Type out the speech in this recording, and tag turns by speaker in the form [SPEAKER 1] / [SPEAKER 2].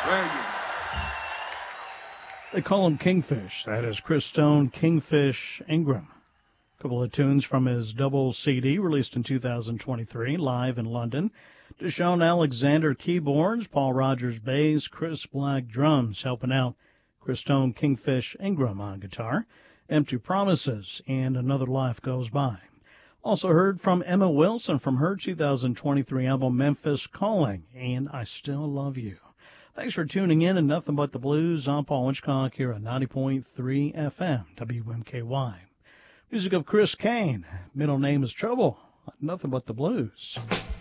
[SPEAKER 1] Very good.
[SPEAKER 2] They call him Kingfish. That is Chris Stone, Kingfish Ingram. A couple of tunes from his double CD released in 2023, live in London. Deshaun Alexander keyboards, Paul Rogers bass, Chris Black drums, helping out Chris Stone, Kingfish Ingram on guitar. Empty Promises and Another Life Goes By. Also heard from Emma Wilson from her 2023 album Memphis Calling and I Still Love You. Thanks for tuning in to Nothing But the Blues. I'm Paul Hitchcock here at 90.3 FM, WMKY. Music of Chris Kane. Middle name is Trouble. Nothing But the Blues.